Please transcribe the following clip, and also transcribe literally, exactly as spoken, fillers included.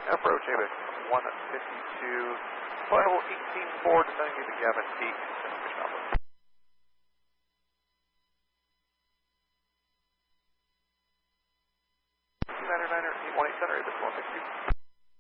Approach Apex one fifty-two, flight level eighteen four, descending to Gavin eight, finish